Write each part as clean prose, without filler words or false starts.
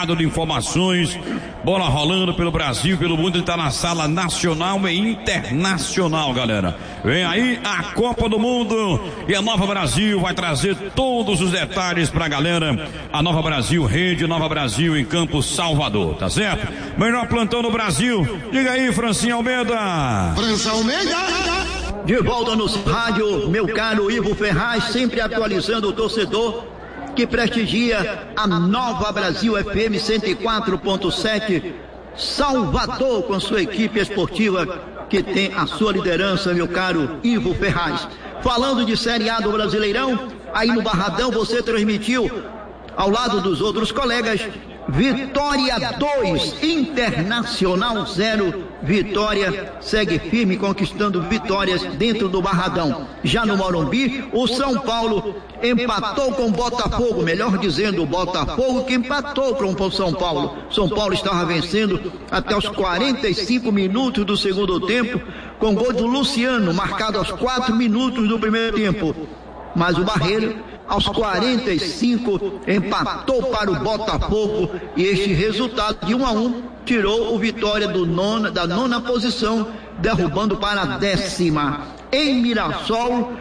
recheado de informações, bola rolando pelo Brasil, pelo mundo, ele tá na sala nacional e internacional, galera. Vem aí a Copa do Mundo e a Nova Brasil vai trazer todos os detalhes pra galera. A Nova Brasil, Rede Nova Brasil em Campos Salvador, tá certo? Melhor plantão no Brasil. Diga aí, Francinho Almeida. França Almeida. De volta no rádio, meu caro Ivo Ferraz, sempre atualizando o torcedor que prestigia a Nova Brasil FM 104.7 Salvador com sua equipe esportiva que tem a sua liderança, meu caro Ivo Ferraz. Falando de Série A do Brasileirão, aí no Barradão você transmitiu ao lado dos outros colegas, Vitória 2, Internacional 0, Vitória segue firme conquistando vitórias dentro do Barradão. Já no Morumbi, o São Paulo empatou com o Botafogo, melhor dizendo, o Botafogo que empatou com o São Paulo. São Paulo estava vencendo até os 45 minutos do segundo tempo, com gol do Luciano, marcado aos 4 minutos do primeiro tempo. Mas o Barreiro, aos 45, empatou para o Botafogo e este resultado de 1-1 tirou o Vitória da nona posição, derrubando para a 10ª. Em Mirassol,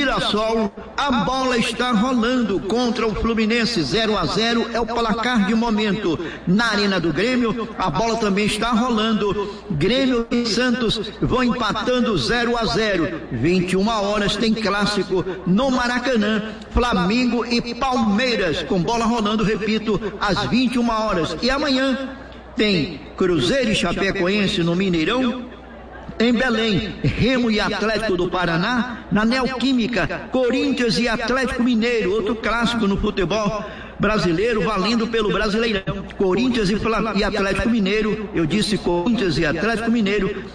a bola está rolando contra o Fluminense, 0-0 é o placar de momento. Na Arena do Grêmio, a bola também está rolando. Grêmio e Santos vão empatando 0-0. 21 horas tem clássico no Maracanã. Flamengo e Palmeiras com bola rolando, repito, às 21 horas. E amanhã tem Cruzeiro e Chapecoense no Mineirão. Em Belém, Remo e Atlético do Paraná. Na Neoquímica, Corinthians e Atlético Mineiro, outro clássico no futebol brasileiro, valendo pelo Brasileirão. Corinthians e Atlético Mineiro, eu disse Corinthians e Atlético Mineiro,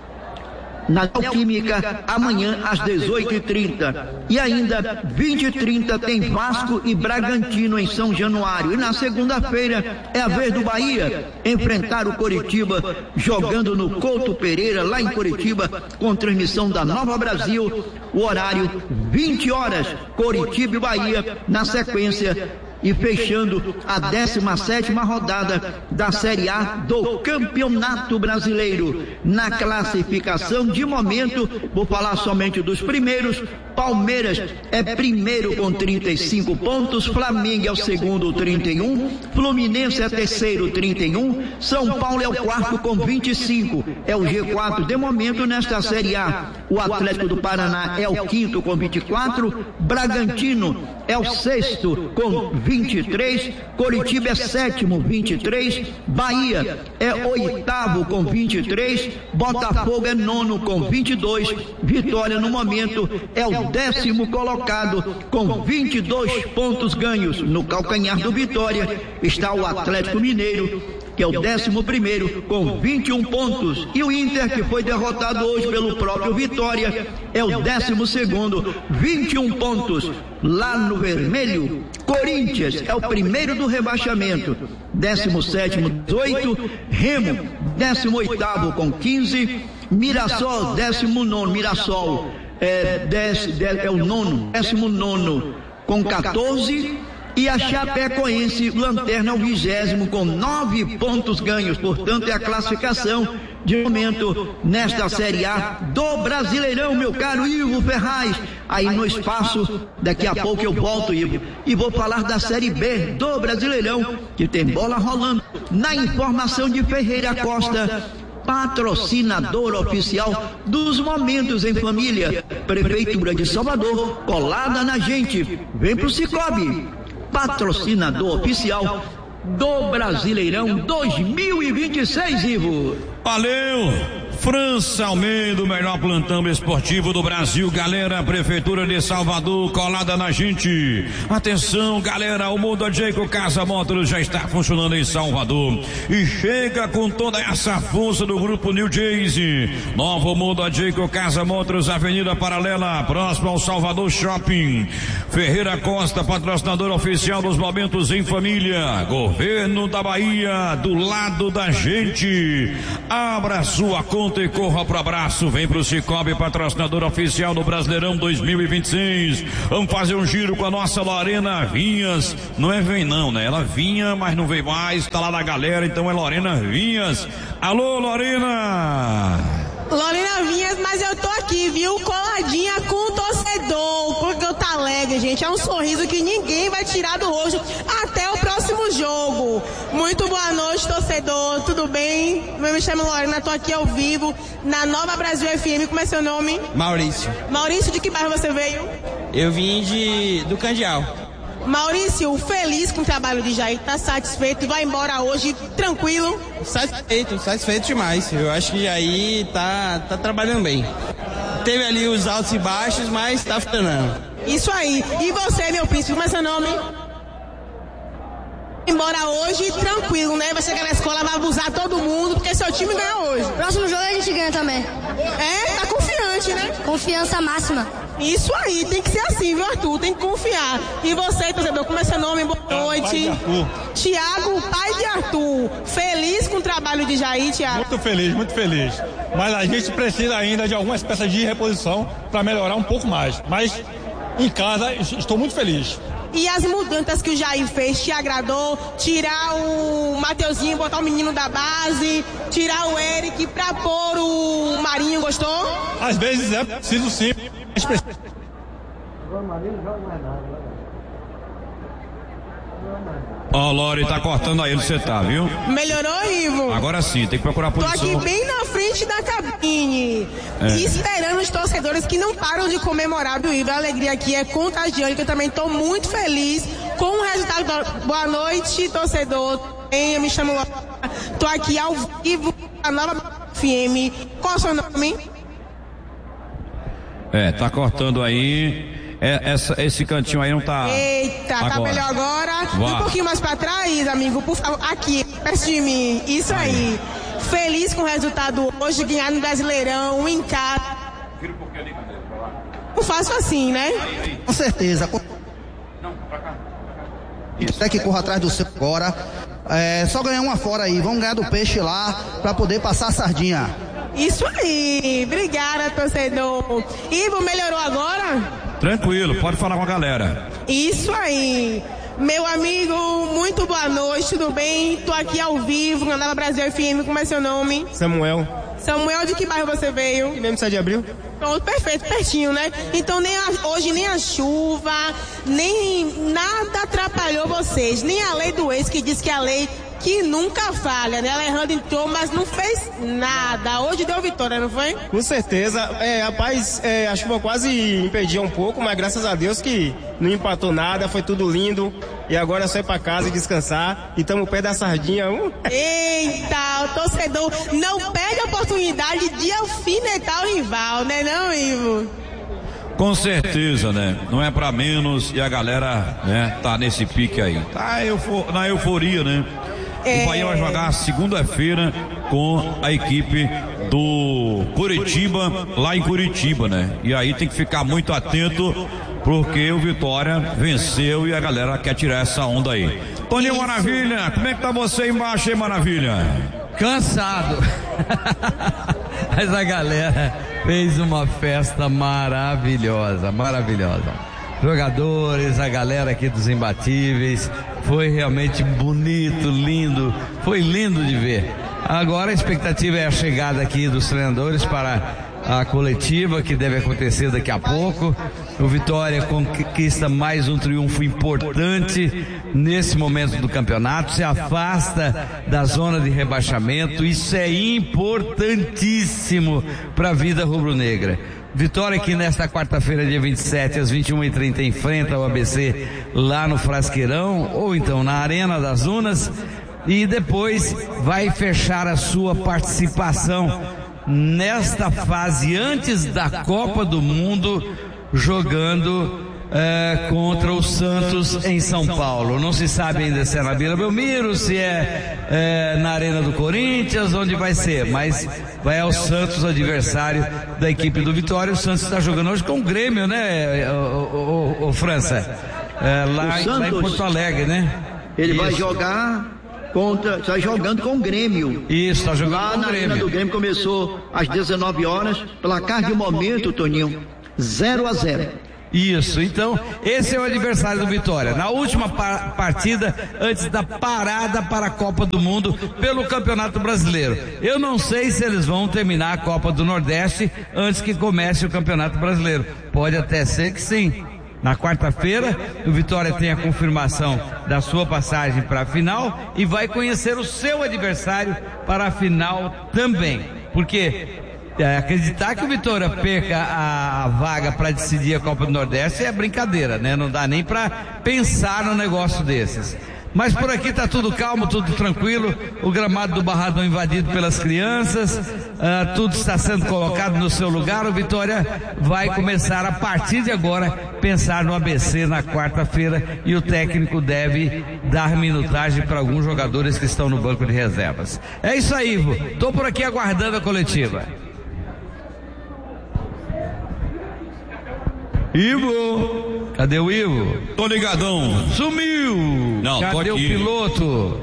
na Neoquímica, amanhã às 18h30. E ainda 20h30 tem Vasco e Bragantino em São Januário. E na segunda-feira é a vez do Bahia enfrentar o Coritiba, jogando no Couto Pereira, lá em Coritiba, com transmissão da Nova Brasil. O horário 20 horas, Coritiba e Bahia, na sequência. E fechando a 17ª rodada da Série A do Campeonato Brasileiro. Na classificação de momento, vou falar somente dos primeiros. Palmeiras é primeiro com 35 pontos, Flamengo é o segundo, 31, Fluminense é terceiro, 31, São Paulo é o quarto com 25, é o G4 de momento nesta Série A. O Atlético do Paraná é o quinto com 24, Bragantino é o sexto com 23, Coritiba é sétimo, 23, Bahia é oitavo com 23, Botafogo é nono com 22, Vitória no momento é o 10º colocado com 22 pontos ganhos. No calcanhar do Vitória está o Atlético Mineiro, que é o 11º com 21 pontos, e o Inter, que foi derrotado hoje pelo próprio Vitória, é o 12º, 21 pontos. Lá no vermelho, Corinthians é o primeiro do rebaixamento, 17º, 18, Remo 18º com 15, Mirassol 19º, Mirassol é o nono, 19º com 14, e a Chapecoense, lanterna, é o 20º com 9 pontos ganhos. Portanto, é a classificação de momento nesta Série A do Brasileirão, meu caro Ivo Ferraz. Aí no espaço, daqui a pouco eu volto, Ivo, e vou falar da Série B do Brasileirão, que tem bola rolando. Na informação de Ferreira Costa, patrocinador oficial dos Momentos em Família, Prefeitura de Salvador, colada na gente. Vem pro Cicobi, patrocinador oficial do Brasileirão 2026, Ivo. Valeu! França Almeida, o melhor plantão esportivo do Brasil, galera. Prefeitura de Salvador, colada na gente. Atenção, galera, o Mundo Jayco Casa Motors já está funcionando em Salvador e chega com toda essa força do grupo New Jersey. Novo Mundo Jayco Casa Motors, Avenida Paralela, próximo ao Salvador Shopping. Ferreira Costa, patrocinador oficial dos Momentos em Família. Governo da Bahia, do lado da gente. Abra sua conta junto e corra pro abraço. Vem pro Cicobi, patrocinador oficial do Brasileirão 2026. Vamos fazer um giro com a nossa Lorena Vinhas. Não é vem não, né? Ela vinha, mas não veio mais. Tá lá na galera, então é Lorena Vinhas. Alô, Lorena! Lorena Vinhas, mas eu tô aqui, viu? Coladinha com o torcedor, porque eu tô alegre, gente. É um sorriso que ninguém vai tirar do rosto até o próximo jogo. Muito boa noite, torcedor. Tudo bem? Eu me chamo Lorena, tô aqui ao vivo na Nova Brasil FM. Como é seu nome? Maurício. Maurício, de que bairro você veio? Eu vim do Candial. Maurício, feliz com o trabalho de Jair, tá satisfeito, vai embora hoje tranquilo? Satisfeito demais. Eu acho que Jair tá trabalhando bem. Teve ali os altos e baixos, mas tá funcionando. Isso aí. E você, meu príncipe, como é seu nome? Embora hoje tranquilo, né? Vai chegar na escola, vai abusar todo mundo, porque seu time ganha hoje. Próximo jogo a gente ganha também. É, tá confiante, né? Confiança máxima. Isso aí, tem que ser assim, viu, Arthur? Tem que confiar. E você, torcedor, como é seu nome? Boa noite. Tiago, pai de Arthur. Feliz com o trabalho de Jair, Tiago? Muito feliz, muito feliz. Mas a gente precisa ainda de algumas peças de reposição para melhorar um pouco mais. Mas em casa estou muito feliz. E as mudanças que o Jair fez, te agradou? Tirar o Mateuzinho, botar o menino da base, tirar o Eric pra pôr o Marinho, gostou? Às vezes é preciso sim. Ó, Lori, tá cortando aí onde você tá, viu? Melhorou, Ivo? Agora sim, tem que procurar a posição. Tô aqui bem na frente da cabine, esperando os torcedores que não param de comemorar, viu, Ivo? A alegria aqui é contagiante, que eu também tô muito feliz com o resultado. Boa noite, torcedor. Eu me chamo Lori, tô aqui ao vivo na Nova FM. Qual é o seu nome? Tá cortando aí. Esse cantinho aí não tá. Eita, agora. Tá melhor agora? Um pouquinho mais pra trás, amigo, por favor. Aqui, perto de mim. Isso aí. Feliz com o resultado hoje, ganhar no Brasileirão, em casa. Vira um pouquinho ali, cadê? Não faço assim, né? Com certeza. Não, pra cá. Até que corra atrás do seu agora. Só ganhar uma fora aí. Vamos ganhar do peixe lá pra poder passar a sardinha. Isso aí. Obrigada, torcedor. Ivo, melhorou agora? Tranquilo, pode falar com a galera. Isso aí. Meu amigo, muito boa noite, tudo bem? Tô aqui ao vivo, na Nova Brasil FM, como é seu nome? Samuel. Samuel, de que bairro você veio? E mesmo 7 de abril? Pronto, perfeito, pertinho, né? Então hoje nem a chuva, nem nada atrapalhou vocês, nem a lei do ex, que diz que a lei que nunca falha, né? Ela errando entrou, mas não fez nada. Hoje deu vitória, não foi? Com certeza. Rapaz, a chuva quase impedia um pouco, mas graças a Deus que não empatou nada, foi tudo lindo. E agora é só ir pra casa e descansar. E estamos pé da sardinha. Eita, o torcedor não perde a oportunidade de alfinetar o rival, né não, Ivo? Com certeza, né? Não é pra menos e a galera, né, tá nesse pique aí. Tá na euforia, né? O Bahia vai jogar segunda-feira com a equipe do Curitiba, lá em Curitiba, né? E aí tem que ficar muito atento, porque o Vitória venceu e a galera quer tirar essa onda aí. Toninho Maravilha, como é que tá você embaixo aí, Maravilha? Cansado. Mas a galera fez uma festa maravilhosa, maravilhosa. Jogadores, a galera aqui dos Imbatíveis, foi realmente bonito, lindo, foi lindo de ver. Agora a expectativa é a chegada aqui dos treinadores para a coletiva, que deve acontecer daqui a pouco. O Vitória conquista mais um triunfo importante nesse momento do campeonato, se afasta da zona de rebaixamento. Isso é importantíssimo para a vida rubro-negra. Vitória que nesta quarta-feira, dia 27, às 21h30, enfrenta o ABC lá no Frasqueirão, ou então na Arena das Dunas, e depois vai fechar a sua participação nesta fase antes da Copa do Mundo, jogando contra o Santos em São Paulo. Não se sabe ainda se é na Vila Belmiro, se é na Arena do Corinthians, onde vai ser, mas vai ao Santos, adversário da equipe do Vitória. O Santos está jogando hoje com o Grêmio, né, o França? Lá em Porto Alegre, né? Ele vai jogar está jogando com o Grêmio. Isso, está jogando lá com o na Grêmio. Arena do Grêmio, começou às 19 horas, placar de momento, Toninho, 0-0. Isso, então esse é o adversário do Vitória, na última partida antes da parada para a Copa do Mundo pelo Campeonato Brasileiro. Eu não sei se eles vão terminar a Copa do Nordeste antes que comece o Campeonato Brasileiro, pode até ser que sim. Na quarta-feira, o Vitória tem a confirmação da sua passagem para a final e vai conhecer o seu adversário para a final também, porque acreditar que o Vitória perca a vaga para decidir a Copa do Nordeste é brincadeira, né? Não dá nem para pensar num negócio desses. Mas por aqui tá tudo calmo, tudo tranquilo, o gramado do Barradão invadido pelas crianças, tudo está sendo colocado no seu lugar. O Vitória vai começar a partir de agora pensar no ABC na quarta-feira e o técnico deve dar minutagem para alguns jogadores que estão no banco de reservas. É isso aí, Ivo, tô por aqui aguardando a coletiva. Ivo! Cadê o Ivo? Tô ligadão. Sumiu! Não, cadê o piloto?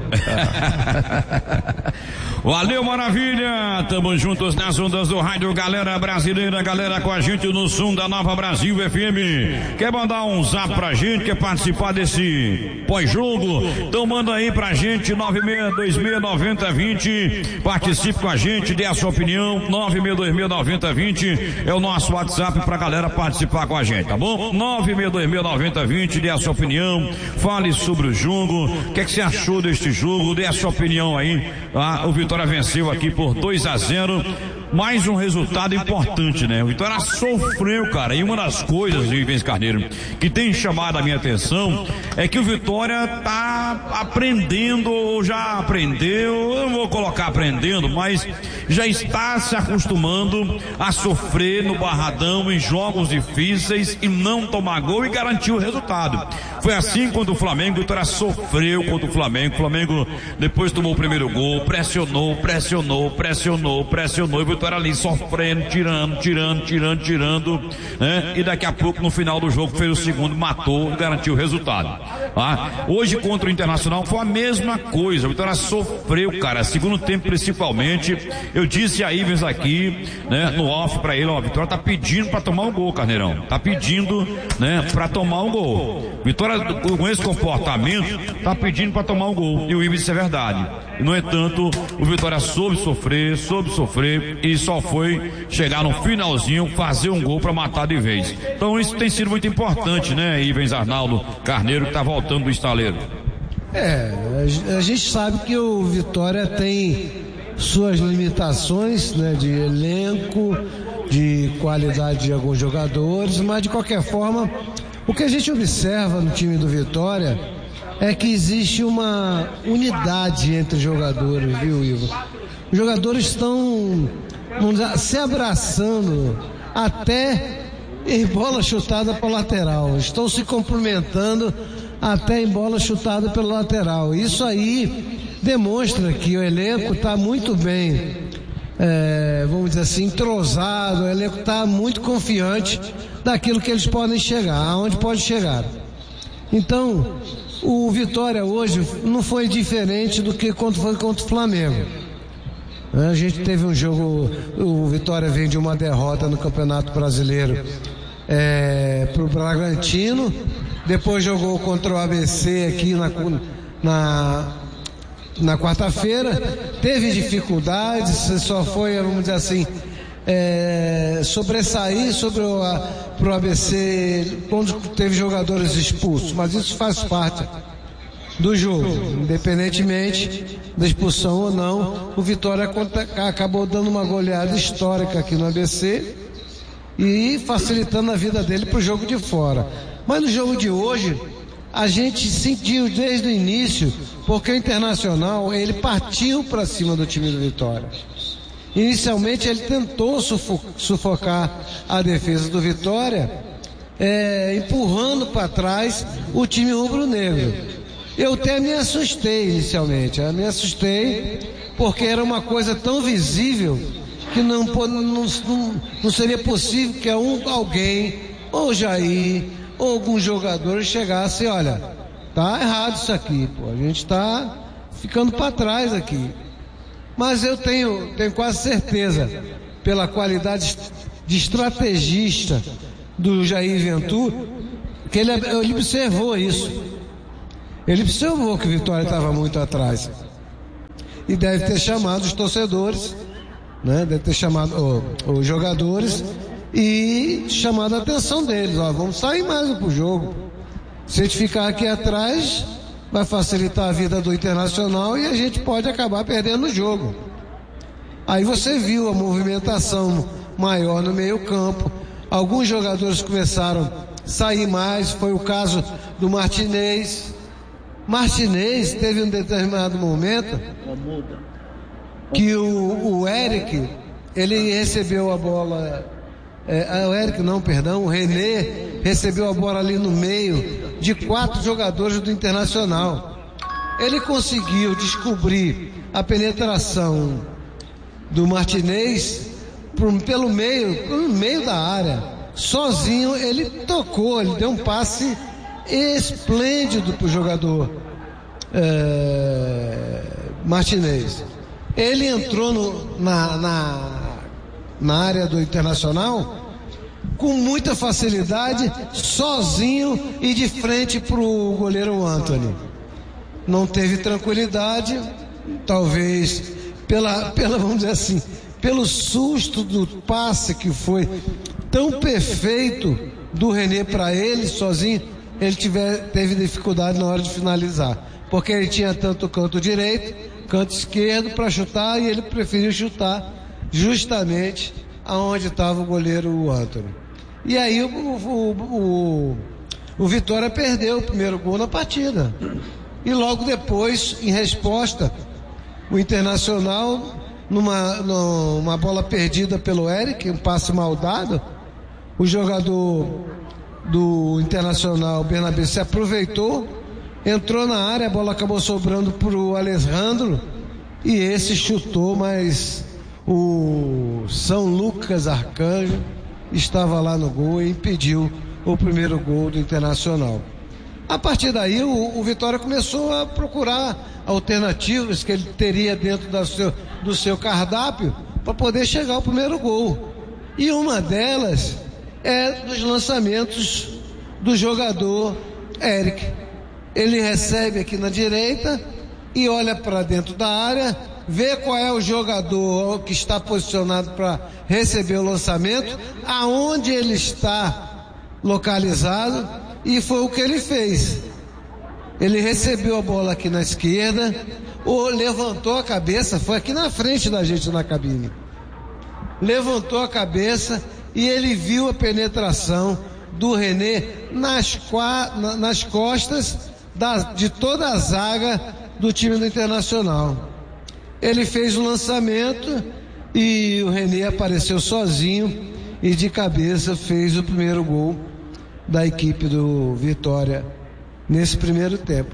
Valeu, maravilha! Tamo juntos nas ondas do rádio, galera brasileira, galera com a gente no som da Nova Brasil FM. Quer mandar um zap pra gente, quer participar desse pós-jogo? Então manda aí pra gente, 96269020. Participe com a gente, dê a sua opinião, 96269020 é o nosso WhatsApp pra galera participar com a gente, tá bom? 96269020, dê a sua opinião, fale sobre o jogo, o que é que você achou deste jogo, dê a sua opinião aí, tá? O Vitória venceu aqui por 2-0, mais um resultado importante, né? O Vitória sofreu, cara, e uma das coisas, Ivens Carneiro, que tem chamado a minha atenção é que o Vitória tá aprendendo, ou já aprendeu, eu não vou colocar aprendendo, mas já está se acostumando a sofrer no Barradão em jogos difíceis e não tomar gol e garantir o resultado. Foi assim contra o Flamengo, o Vitória sofreu contra o Flamengo depois tomou o primeiro gol, pressionou, e o Vitória ali sofrendo, tirando, né? E daqui a pouco no final do jogo fez o segundo, matou e garantiu o resultado. Hoje contra o Internacional foi a mesma coisa, o Vitória sofreu, cara, segundo tempo principalmente. Eu disse a Ivens aqui, né, no off pra ele, ó, Vitória tá pedindo pra tomar um gol, Carneirão, tá pedindo, né, pra tomar um gol. Vitória com esse comportamento tá pedindo pra tomar um gol, e o Ivens, isso é verdade. No entanto, o Vitória soube sofrer e só foi chegar no finalzinho, fazer um gol pra matar de vez. Então isso tem sido muito importante, né, Ivens Arnaldo Carneiro, que tá voltando do estaleiro. A gente sabe que o Vitória tem suas limitações, né, de elenco, de qualidade de alguns jogadores, mas de qualquer forma, o que a gente observa no time do Vitória é que existe uma unidade entre os jogadores, viu, Ivo? Os jogadores estão, vamos dizer, se abraçando até em bola chutada para lateral, estão se cumprimentando até em bola chutada pelo lateral. Isso aí demonstra que o elenco está muito bem, vamos dizer assim, entrosado, o elenco está muito confiante daquilo que eles podem chegar, aonde pode chegar. Então, o Vitória hoje não foi diferente do que quando foi contra o Flamengo. A gente teve um jogo, o Vitória vem de uma derrota no Campeonato Brasileiro para o Bragantino, depois jogou contra o ABC aqui na quarta-feira, teve dificuldades, só foi, vamos dizer assim, sobressair sobre pro ABC quando teve jogadores expulsos, mas isso faz parte do jogo, independentemente da expulsão ou não. O Vitória acabou dando uma goleada histórica aqui no ABC e facilitando a vida dele pro jogo de fora. Mas no jogo de hoje a gente sentiu desde o início, porque o Internacional ele partiu para cima do time do Vitória. Inicialmente ele tentou sufocar a defesa do Vitória, empurrando para trás o time rubro-negro. Eu até me assustei inicialmente, porque era uma coisa tão visível que não seria possível que alguém, ou Jair, ou algum jogador chegasse, olha, tá errado isso aqui, pô, a gente tá ficando para trás aqui. Mas eu tenho quase certeza, pela qualidade de estrategista do Jair Ventura, que ele observou isso. Ele observou que o Vitória estava muito atrás. E deve ter chamado os torcedores, né? Deve ter chamado os jogadores e chamado a atenção deles. Ó, vamos sair mais pro jogo. Se a gente ficar aqui atrás, vai facilitar a vida do Internacional e a gente pode acabar perdendo o jogo. Aí você viu a movimentação maior no meio-campo. Alguns jogadores começaram a sair mais. Foi o caso do Martinez. Martinez teve um determinado momento que o Eric, ele recebeu a bola. O René recebeu a bola ali no meio de 4 jogadores do Internacional. Ele conseguiu descobrir a penetração do Martinez pelo meio da área. Sozinho ele tocou, ele deu um passe esplêndido para o jogador Martinez. Ele entrou na área do Internacional com muita facilidade, sozinho e de frente para o goleiro Antony. Não teve tranquilidade, talvez vamos dizer assim, pelo susto do passe que foi tão perfeito do René para ele, sozinho, ele teve dificuldade na hora de finalizar, porque ele tinha tanto o canto direito, canto esquerdo para chutar, e ele preferiu chutar justamente aonde estava o goleiro Antony. E aí o Vitória perdeu o primeiro gol na partida. E logo depois, em resposta, o Internacional, numa bola perdida pelo Eric, um passe mal dado, o jogador do Internacional, Bernabé, se aproveitou, entrou na área, a bola acabou sobrando para o Alessandro, e esse chutou, mas o São Lucas Arcanjo estava lá no gol e impediu o primeiro gol do Internacional. A partir daí o Vitória começou a procurar alternativas que ele teria dentro do seu cardápio para poder chegar ao primeiro gol. E uma delas é dos lançamentos do jogador Eric. Ele recebe aqui na direita e olha para dentro da área, vê qual é o jogador que está posicionado para receber o lançamento, aonde ele está localizado, e foi o que ele fez. Ele recebeu a bola aqui na esquerda, levantou a cabeça, foi aqui na frente da gente na cabine, levantou a cabeça e ele viu a penetração do René nas costas de toda a zaga do time do Internacional. Ele fez o lançamento e o René apareceu sozinho e de cabeça fez o primeiro gol da equipe do Vitória nesse primeiro tempo.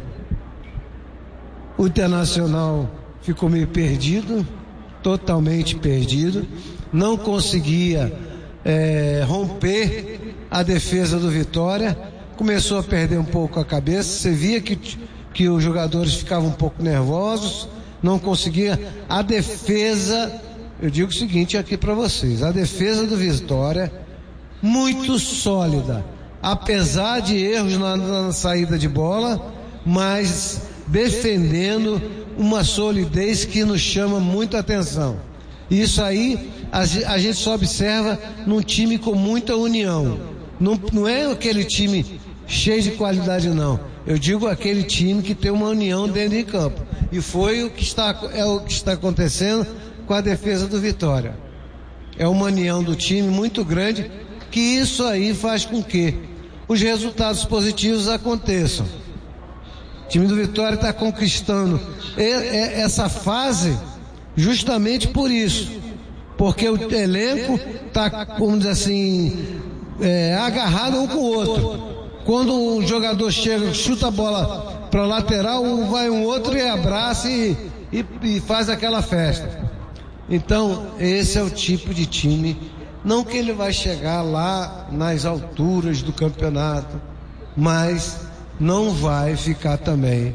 O Internacional ficou meio perdido, totalmente perdido, não conseguia romper a defesa do Vitória, começou a perder um pouco a cabeça, você via que os jogadores ficavam um pouco nervosos, não conseguia. A defesa, eu digo o seguinte aqui para vocês, a defesa do Vitória muito sólida, apesar de erros na saída de bola, mas defendendo uma solidez que nos chama muita atenção. Isso aí a gente só observa num time com muita união. Não é aquele time cheio de qualidade, não. Eu digo aquele time que tem uma união dentro de campo. E foi o que está acontecendo com a defesa do Vitória. É uma união do time muito grande, que isso aí faz com que os resultados positivos aconteçam. O time do Vitória está conquistando essa fase justamente por isso, porque o elenco está, vamos dizer assim, agarrado um com o outro. Quando um jogador chega, chuta a bola para lateral, vai um outro e abraça e faz aquela festa. Então esse é o tipo de time, não que ele vai chegar lá nas alturas do campeonato, mas não vai ficar também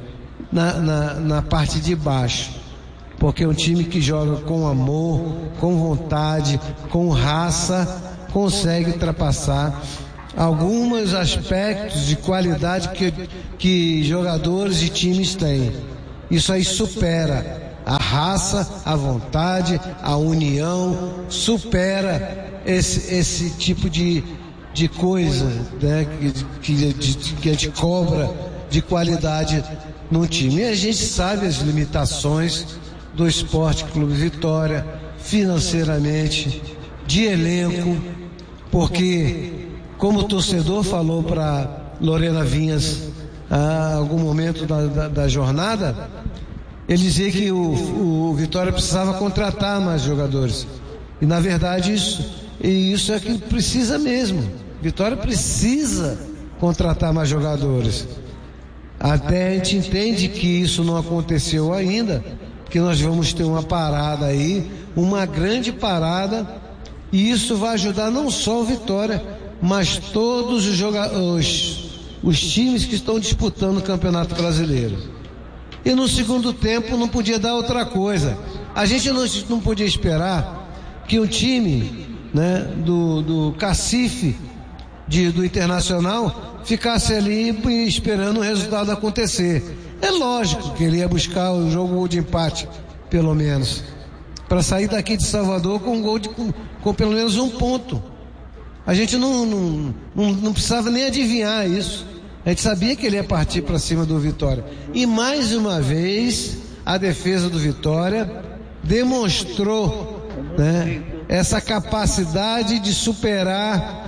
na parte de baixo, porque é um time que joga com amor, com vontade, com raça, consegue ultrapassar alguns aspectos de qualidade que jogadores e times têm. Isso aí supera a raça, a vontade, a união, supera esse tipo de coisa, né, que a gente cobra de qualidade no time. E a gente sabe as limitações do Esporte Clube Vitória, financeiramente, de elenco, porque, como o torcedor falou para Lorena Vinhas a algum momento da jornada, ele dizia que o Vitória precisava contratar mais jogadores. E na verdade isso é que precisa mesmo. Vitória precisa contratar mais jogadores. Até a gente entende que isso não aconteceu ainda, porque nós vamos ter uma parada aí, uma grande parada, e isso vai ajudar não só o Vitória, mas todos os times que estão disputando o Campeonato Brasileiro. E no segundo tempo não podia dar outra coisa. A gente não podia esperar que um time, né, do Cacife, do Internacional, ficasse ali esperando o resultado acontecer. É lógico que ele ia buscar o jogo de empate, pelo menos, para sair daqui de Salvador com um gol com pelo menos um ponto. A gente não precisava nem adivinhar isso. A gente sabia que ele ia partir para cima do Vitória. E mais uma vez a defesa do Vitória demonstrou, né, essa capacidade de superar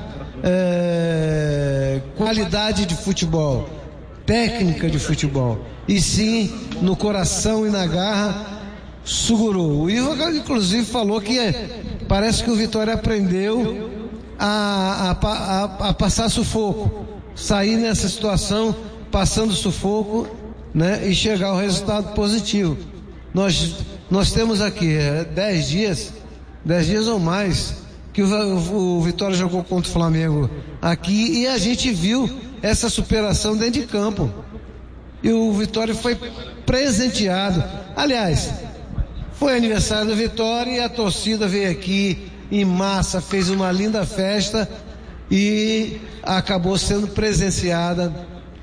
qualidade de futebol, técnica de futebol, e sim no coração e na garra segurou. O Ivo inclusive falou que parece que o Vitória aprendeu a passar sufoco, sair nessa situação passando sufoco, né, e chegar ao resultado positivo. Nós temos aqui 10 dias ou mais que o Vitória jogou contra o Flamengo aqui, e a gente viu essa superação dentro de campo, e o Vitória foi presenteado. Aliás, foi aniversário do Vitória e a torcida veio aqui em massa, fez uma linda festa e acabou sendo presenciada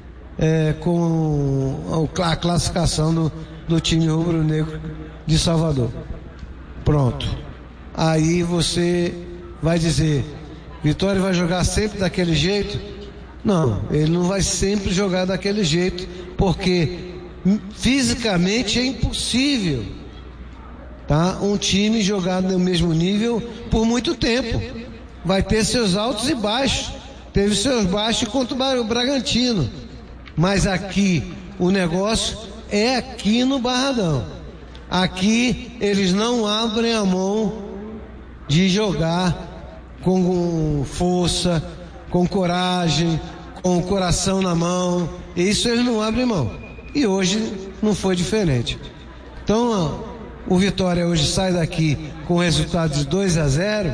com a classificação do time rubro-negro de Salvador. Pronto. Aí você vai dizer, Vitória vai jogar sempre daquele jeito? Não, ele não vai sempre jogar daquele jeito, porque fisicamente é impossível, tá? Um time jogar no mesmo nível por muito tempo. Vai ter seus altos e baixos. Teve seus baixos contra o Bragantino. Mas aqui, o negócio é aqui no Barradão. Aqui eles não abrem a mão de jogar com força, com coragem, com o coração na mão. Isso eles não abrem mão. E hoje não foi diferente. Então, o Vitória hoje sai daqui com o resultado de 2-0,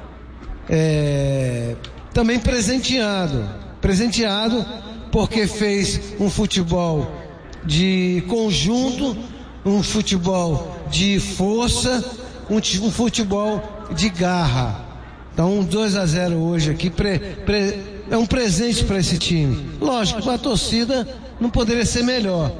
também presenteado porque fez um futebol de conjunto, um futebol de força, um futebol de garra. Então 2-0 hoje aqui é um presente para esse time. Lógico, para a torcida não poderia ser melhor.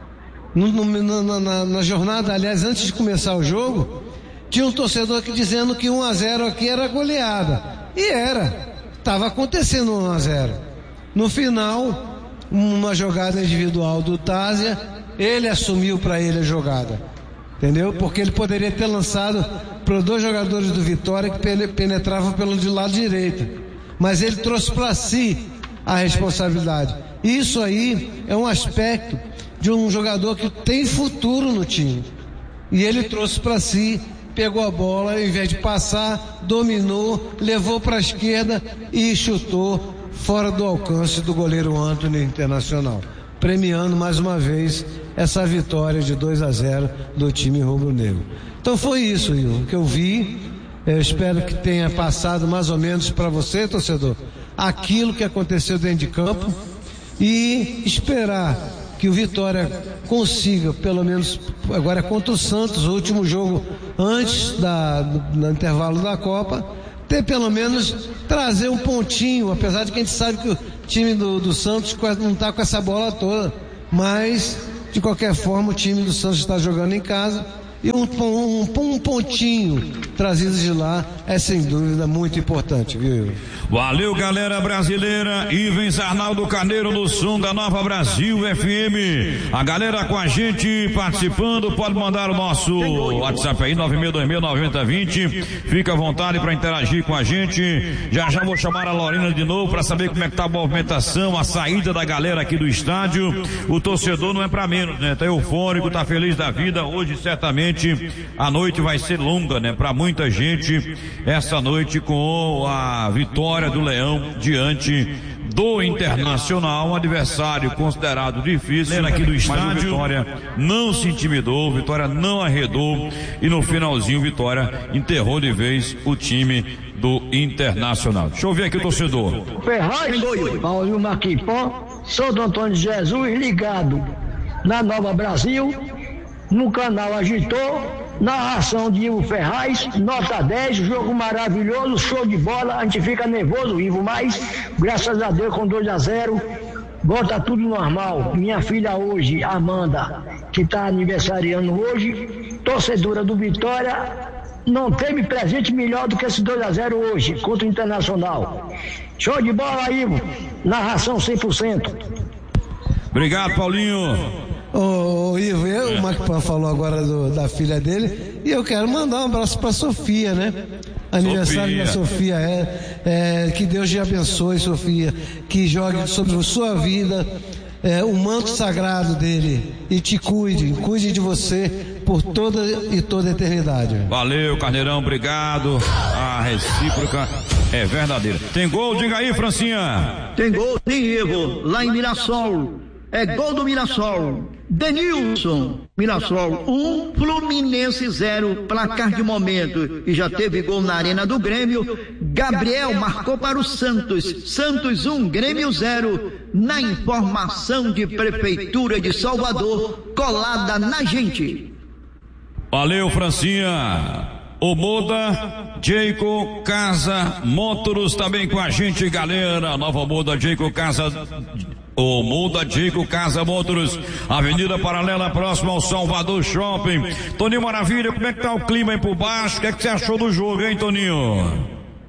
Na jornada, aliás, antes de começar o jogo, tinha um torcedor aqui dizendo que 1-0 aqui era goleada. E estava acontecendo 1-0. No final, uma jogada individual do Tásia, ele assumiu para ele a jogada, entendeu? Porque ele poderia ter lançado para 2 jogadores do Vitória que penetravam pelo lado direito, mas ele trouxe para si a responsabilidade. Isso aí é um aspecto de um jogador que tem futuro no time, e ele trouxe para si, pegou a bola, ao invés de passar, dominou, levou para a esquerda e chutou fora do alcance do goleiro Antony Internacional, premiando mais uma vez essa vitória de 2-0 do time rubro-negro. Então foi isso, Ivo, que eu vi. Eu espero que tenha passado mais ou menos para você, torcedor, aquilo que aconteceu dentro de campo, e esperar que o Vitória consiga, pelo menos agora contra o Santos, o último jogo antes do intervalo da Copa, ter pelo menos trazer um pontinho, apesar de que a gente sabe que o time do Santos não está com essa bola toda, mas de qualquer forma o time do Santos está jogando em casa e um pontinho trazido de lá é sem dúvida muito importante, viu? Valeu, galera brasileira. Ivens Arnaldo Carneiro no som da Nova Brasil FM. A galera com a gente participando, pode mandar o nosso WhatsApp aí, 96269020. Fica à vontade para interagir com a gente. Já vou chamar a Lorena de novo para saber como é que tá a movimentação, a saída da galera aqui do estádio. O torcedor não é para menos, né? Tá eufórico, tá feliz da vida. Hoje certamente a noite vai ser longa, né? Para muita gente, essa noite com a vitória do Leão diante do Internacional, um adversário considerado difícil aqui do estádio. Mas o Vitória não se intimidou, o Vitória não arredou e no finalzinho o Vitória enterrou de vez o time do Internacional. Deixa eu ver aqui o torcedor. Ferraz, Paulinho Maquipó, sou do Antônio de Jesus, ligado na Nova Brasil, no canal Agitou, narração de Ivo Ferraz, nota 10, jogo maravilhoso, show de bola, a gente fica nervoso, Ivo, mas graças a Deus com 2-0, volta tudo normal. Minha filha hoje, Amanda, que está aniversariando hoje, torcedora do Vitória, não teve presente melhor do que esse 2-0 hoje, contra o Internacional. Show de bola, Ivo, narração 100%. Obrigado, Paulinho. Ô Ivo, o Macpan falou agora da filha dele, e eu quero mandar um abraço pra Sofia, né? Aniversário da Sofia, que Deus te abençoe, Sofia, que jogue sobre sua vida o manto sagrado dele e te cuide de você por toda a eternidade. Valeu, Carneirão, obrigado. A recíproca é verdadeira. Tem gol? Diga aí, Francinha. Tem gol, sim, Ivo, lá em Mirassol. É gol do Mirassol. Denilson, Mirassol 1, Fluminense 0, placar de momento. E já teve gol na Arena do Grêmio. Gabriel marcou para o Santos. Santos 1, Grêmio 0. Na informação de Prefeitura de Salvador, colada na gente. Valeu, Francinha. O Moda, Jayco Casa Motors também com a gente, galera. Nova Moda, Jayco Casa. O Muda Jayco Casa Motors, Avenida Paralela, próximo ao Salvador Shopping. Toninho Maravilha, como é que tá o clima aí por baixo? O que é que você achou do jogo, hein, Toninho?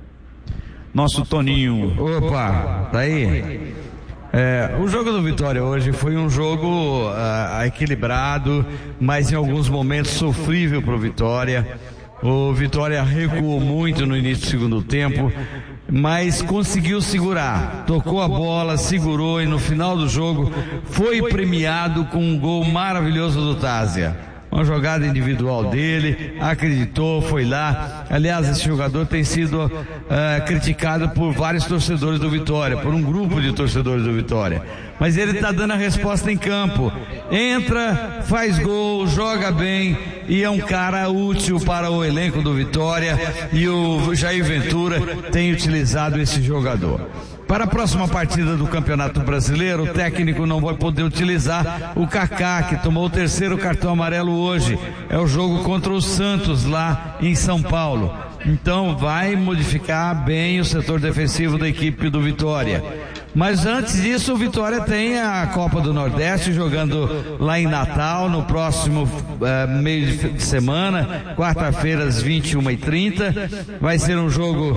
Nosso Toninho. Opa, tá aí? O jogo do Vitória hoje foi um jogo equilibrado, mas em alguns momentos sofrível pro Vitória. O Vitória recuou muito no início do segundo tempo, mas conseguiu segurar, tocou a bola, segurou e no final do jogo foi premiado com um gol maravilhoso do Tázia. Uma jogada individual dele, acreditou, foi lá. Aliás, esse jogador tem sido criticado por vários torcedores do Vitória, por um grupo de torcedores do Vitória. Mas ele está dando a resposta em campo. Entra, faz gol, joga bem e é um cara útil para o elenco do Vitória. E o Jair Ventura tem utilizado esse jogador. Para a próxima partida do Campeonato Brasileiro, o técnico não vai poder utilizar o Kaká, que tomou o terceiro cartão amarelo hoje. É o jogo contra o Santos, lá em São Paulo. Então vai modificar bem o setor defensivo da equipe do Vitória. Mas antes disso, o Vitória tem a Copa do Nordeste jogando lá em Natal, no próximo meio de semana, quarta-feira às 21h30. Vai ser um jogo,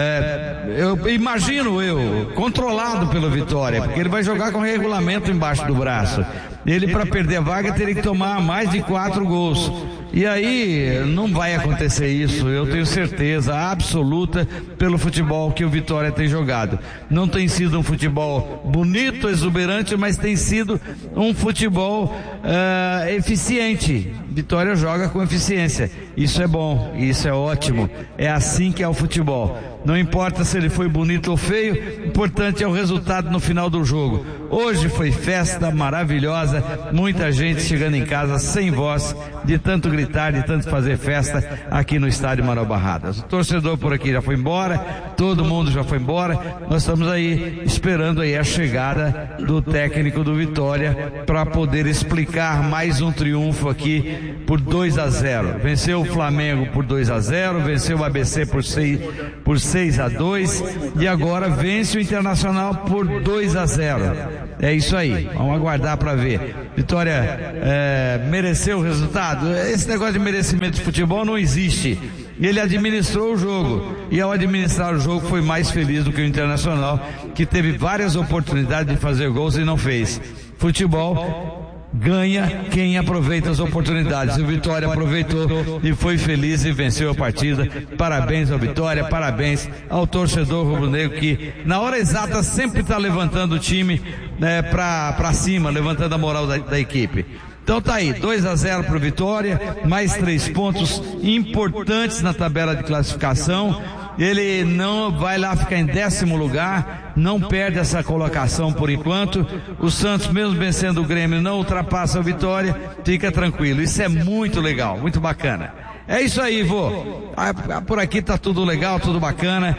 eu imagino controlado pelo Vitória, porque ele vai jogar com regulamento embaixo do braço. Ele, para perder a vaga, teria que tomar mais de 4 gols. E aí não vai acontecer isso, eu tenho certeza absoluta, pelo futebol que o Vitória tem jogado. Não tem sido um futebol bonito, exuberante, mas tem sido um futebol eficiente. Vitória joga com eficiência. Isso é bom, isso é ótimo. É assim que é o futebol. Não importa se ele foi bonito ou feio, o importante é o resultado no final do jogo. Hoje foi festa maravilhosa maravilhosa, muita gente chegando em casa sem voz, de tanto gritar, de tanto fazer festa aqui no estádio Manuel Barradas. O torcedor por aqui já foi embora, todo mundo já foi embora, nós estamos aí esperando aí a chegada do técnico do Vitória para poder explicar mais um triunfo aqui por 2-0. Venceu o Flamengo por 2-0, venceu o ABC por 6-2 e agora vence o Internacional por 2-0. É isso aí, vamos aguardar para ver. Vitória mereceu o resultado? Esse negócio de merecimento de futebol não existe. Ele administrou o jogo e ao administrar o jogo foi mais feliz do que o Internacional, que teve várias oportunidades de fazer gols e não fez. Futebol ganha quem aproveita as oportunidades. O Vitória aproveitou e foi feliz e venceu a partida. Parabéns ao Vitória, parabéns ao torcedor rubro-negro que na hora exata sempre está levantando o time para cima, levantando a moral da equipe. Então tá aí, 2-0 pro Vitória, mais 3 pontos importantes na tabela de classificação. Ele não vai lá ficar em 10º lugar, não perde essa colocação por enquanto. O Santos, mesmo vencendo o Grêmio, não ultrapassa a Vitória, fica tranquilo. Isso é muito legal, muito bacana. É isso aí, vô. Por aqui tá tudo legal, tudo bacana.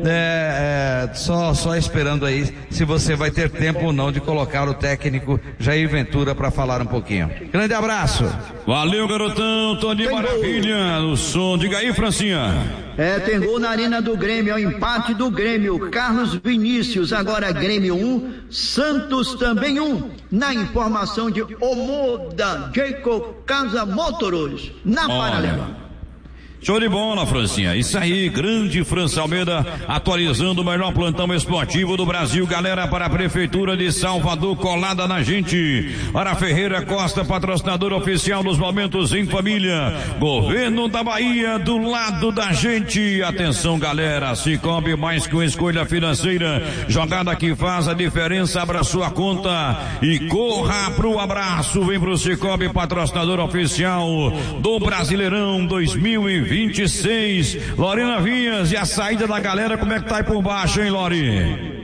Só esperando aí se você vai ter tempo ou não de colocar o técnico Jair Ventura para falar um pouquinho. Grande abraço. Valeu, garotão. Toninho Maravilha. No som. Diga aí, Francinha. Tem gol na Arena do Grêmio, é o empate do Grêmio. Carlos Vinícius, agora Grêmio 1, Santos também 1. Na informação de Omoda Jacob Casa Motors, na paralela. Show de bola, Francinha. Isso aí, grande França Almeida, atualizando o melhor plantão esportivo do Brasil. Galera, para a Prefeitura de Salvador, colada na gente. Para Ferreira Costa, patrocinador oficial dos Momentos em Família. Governo da Bahia, do lado da gente. Atenção, galera, Cicobi, mais que uma escolha financeira. Jogada que faz a diferença, abra sua conta e corra pro abraço. Vem pro Cicobi, patrocinador oficial do Brasileirão 2026. Lorena Vinhas, e a saída da galera, como é que tá aí por baixo, hein, Lori?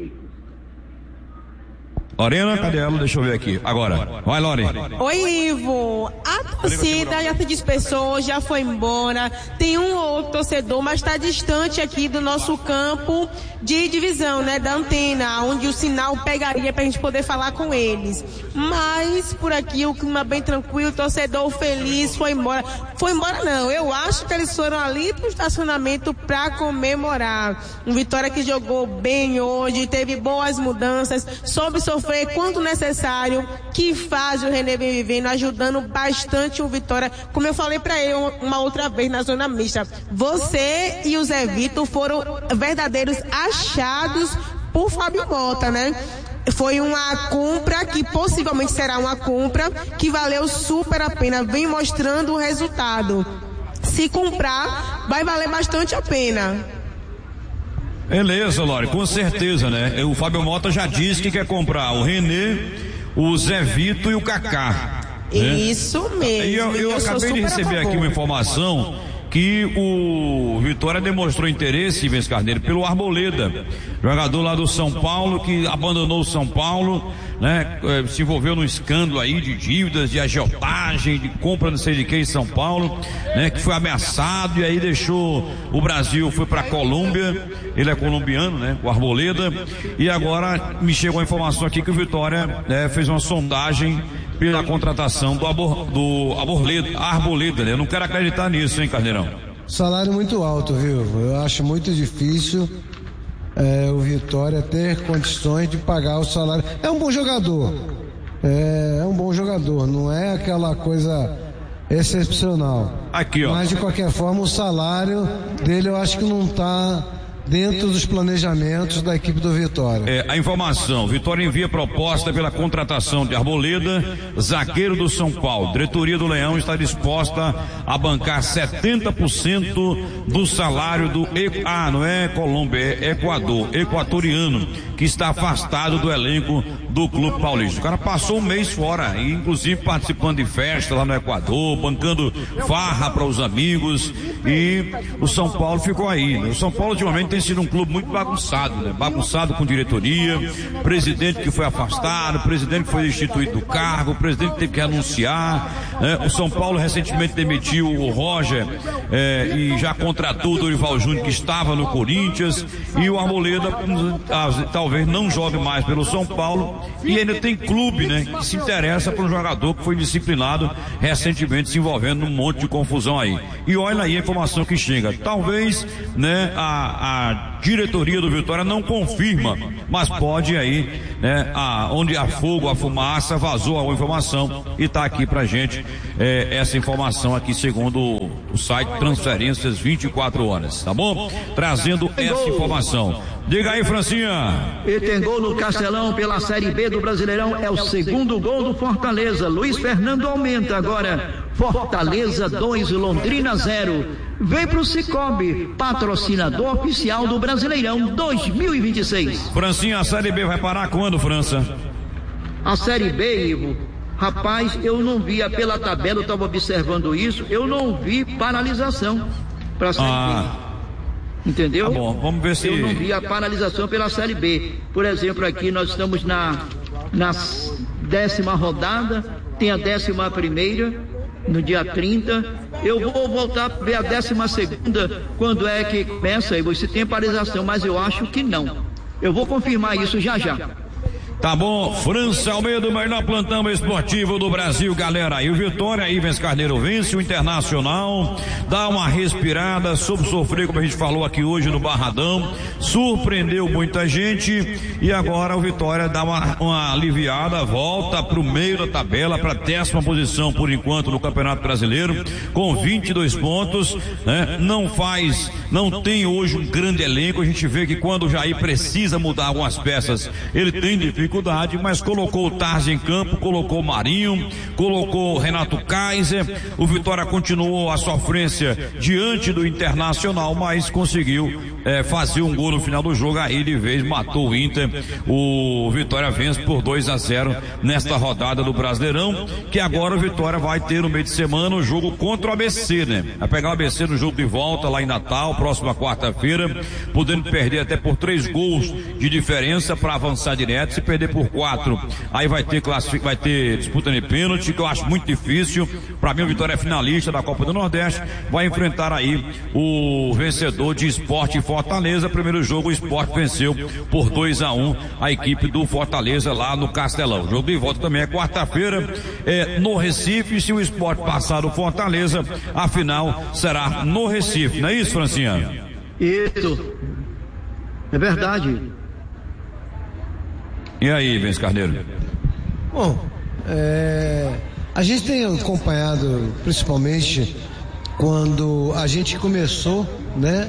Lorena, cadê ela? Deixa eu ver aqui. Agora, vai, Lori. Oi, Ivo. A torcida já se dispersou, já foi embora. Tem um ou outro torcedor, mas está distante aqui do nosso campo de divisão, né? Da antena, onde o sinal pegaria pra gente poder falar com eles. Mas, por aqui, o clima bem tranquilo, torcedor feliz, foi embora. Foi embora não, eu acho que eles foram ali pro estacionamento pra comemorar. Um Vitória que jogou bem hoje, teve boas mudanças, soube sofrer quanto necessário, que faz o René vem vivendo, ajudando bastante o Vitória. Como eu falei pra ele uma outra vez na zona mista, você e o Zé Vitor foram verdadeiros achados por Fábio Mota, né? Foi uma compra que possivelmente será uma compra que valeu super a pena, vem mostrando o resultado. Se comprar, vai valer bastante a pena. Beleza, Lori, com certeza, né? O Fábio Mota já disse que quer comprar o René, o Zé Vitor e o Kaká. Né? Isso mesmo. Eu acabei de receber aqui uma informação que o Vitória demonstrou interesse, Ivens Carneiro, pelo Arboleda, jogador lá do São Paulo, que abandonou o São Paulo, né? Se envolveu num escândalo aí de dívidas, de agiotagem, de compra não sei de quem em São Paulo, né? Que foi ameaçado e aí deixou o Brasil, foi pra Colômbia, ele é colombiano, né? O Arboleda, e agora me chegou a informação aqui que o Vitória, né, fez uma sondagem pela contratação do Arboleda, né? Eu não quero acreditar nisso, hein, Carneirão? Salário muito alto, viu? Eu acho muito difícil o Vitória ter condições de pagar o salário. É um bom jogador. É um bom jogador, não é aquela coisa excepcional. Aqui, ó. Mas de qualquer forma o salário dele eu acho que não está dentro dos planejamentos da equipe do Vitória. A informação, Vitória envia proposta pela contratação de Arboleda, zagueiro do São Paulo. Diretoria do Leão está disposta a bancar 70% do salário do não é Colômbia, é Equador, equatoriano, que está afastado do elenco do Clube Paulista. O cara passou um mês fora, inclusive participando de festa lá no Equador, bancando farra para os amigos, e o São Paulo ficou aí. O São Paulo ultimamente tem Vence num clube muito bagunçado, né? Bagunçado com diretoria, presidente que foi afastado, presidente que foi destituído do cargo, o presidente teve que anunciar, né? O São Paulo recentemente demitiu o Roger e já contratou o Dorival Júnior, que estava no Corinthians, e o Arboleda talvez não jogue mais pelo São Paulo, e ainda tem clube, né, que se interessa por um jogador que foi disciplinado recentemente, se envolvendo num monte de confusão aí. E olha aí a informação que chega. Talvez, né, a diretoria do Vitória não confirma, mas pode aí, né, onde há fogo, a fumaça, vazou a informação e tá aqui pra gente essa informação aqui segundo o site Transferências 24 horas, tá bom? Trazendo essa informação. Diga aí, Francinha. E tem gol no Castelão pela Série B do Brasileirão, é o segundo gol do Fortaleza. Luiz Fernando aumenta agora. Fortaleza 2, Londrina 0. Vem pro Cicobi, patrocinador oficial do Brasileirão 2026. Francinha, a Série B vai parar quando, França? A Série B, Ivo, rapaz, eu não via pela tabela, eu estava observando isso, eu não vi paralisação pra Série B. Entendeu? Tá bom, vamos ver se... Eu não vi a paralisação pela Série B. Por exemplo, aqui nós estamos na 10ª rodada, tem a 11ª, no dia 30. Eu vou voltar a ver a 12ª, quando é que começa, e se tem paralisação, mas eu acho que não. Eu vou confirmar isso já já. Tá bom, França Almeida, o melhor plantão esportivo do Brasil, galera. E o Vitória, Ivens Carneiro vence o Internacional, dá uma respirada, soube sofrer, como a gente falou aqui hoje no Barradão, surpreendeu muita gente e agora o Vitória dá uma aliviada, volta pro meio da tabela, pra 10ª posição por enquanto no Campeonato Brasileiro, com 22 pontos, né? Não tem hoje um grande elenco, a gente vê que quando o Jair precisa mudar algumas peças, ele tem dificuldade, mas colocou o Tarzi em campo, colocou o Marinho, colocou o Renato Kaiser. O Vitória continuou a sofrência diante do Internacional, mas conseguiu fazer um gol no final do jogo. Aí de vez matou o Inter. O Vitória vence por 2-0 nesta rodada do Brasileirão, que agora o Vitória vai ter no meio de semana o jogo contra o ABC, né? Vai pegar o ABC no jogo de volta lá em Natal, próxima quarta-feira, podendo perder até por 3 gols de diferença para avançar direto. Se perder por 4, aí vai ter disputa de pênalti, que eu acho muito difícil. Para mim o Vitória é finalista da Copa do Nordeste, vai enfrentar aí o vencedor de Sport e Fortaleza. Primeiro jogo o Sport venceu por 2-1 a equipe do Fortaleza lá no Castelão. O jogo de volta também é quarta-feira, no Recife. Se o Sport passar do Fortaleza, a final será no Recife, não é isso, Francinha? Isso, é verdade. E aí, Ivens Carneiro? Bom, a gente tem acompanhado, principalmente quando a gente começou, né,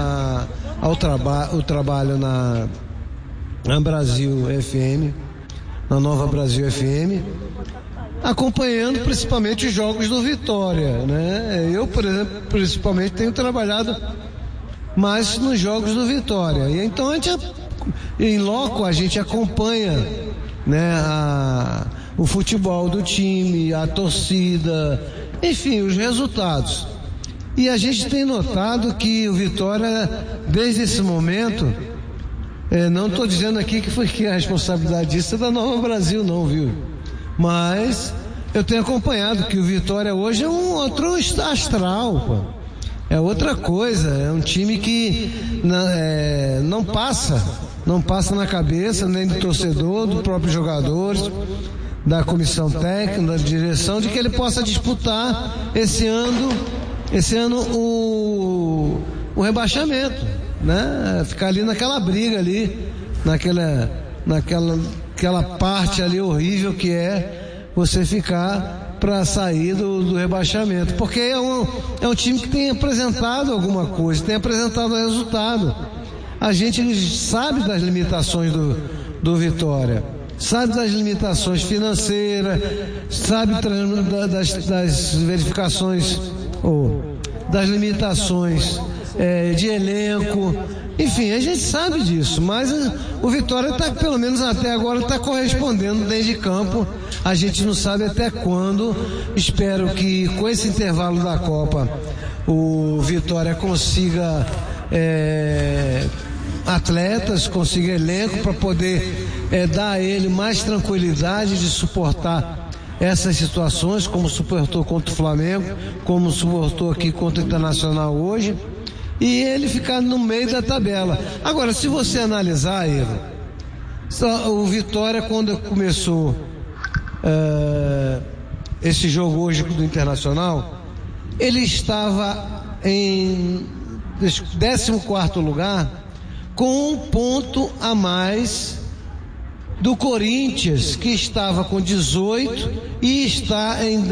o trabalho na Brasil FM, na Nova Brasil FM, acompanhando principalmente os jogos do Vitória, né? Eu, por exemplo, principalmente tenho trabalhado mais nos jogos do Vitória. E então a gente em loco a gente acompanha, né, o futebol do time, a torcida, enfim, os resultados. E a gente tem notado que o Vitória, desde esse momento, não estou dizendo aqui que a responsabilidade disso é da Nova Brasil, não, viu? Mas eu tenho acompanhado que o Vitória hoje é um outro astral, pô. É outra coisa, é um time que não passa na cabeça nem do torcedor, dos próprios jogadores, da comissão técnica, da direção, de que ele possa disputar esse ano o rebaixamento, né? Ficar ali naquela briga ali, naquela parte ali horrível que é você ficar para sair do rebaixamento, porque é um time que tem apresentado alguma coisa, tem apresentado resultado. A gente sabe das limitações do Vitória, sabe das limitações financeiras, sabe das verificações das limitações de elenco, enfim, a gente sabe disso, mas o Vitória pelo menos até agora está correspondendo dentro de campo. A gente não sabe até quando. Espero que com esse intervalo da Copa o Vitória consiga atletas, consiga elenco para poder dar a ele mais tranquilidade de suportar essas situações, como suportou contra o Flamengo, como suportou aqui contra o Internacional hoje, e ele ficar no meio da tabela. Agora, se você analisar, Ivo, o Vitória, quando começou esse jogo hoje do Internacional, ele estava em 14º lugar, com um ponto a mais do Corinthians, que estava com 18 e está em